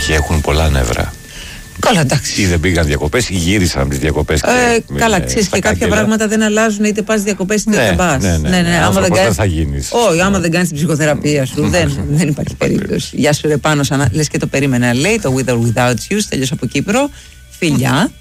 κάποιοι έχουν πολλά νεύρα. Καλά, εντάξει. Ή δεν πήγαν διακοπές ή γύρισαν από τις διακοπές. Καλά, ξέρεις και κάποια πράγματα δεν αλλάζουν, είτε πας διακοπές είτε δεν πας. Ναι. Άμα δεν θα γίνεις. Όχι, άμα δεν κάνεις την ψυχοθεραπεία σου, δεν υπάρχει περίπτωση. Γεια σου, ρε Πάνος, λες και το περίμενα. Λέει το With or Without You, τέλειωσα από Κύπρο. Φιλιά.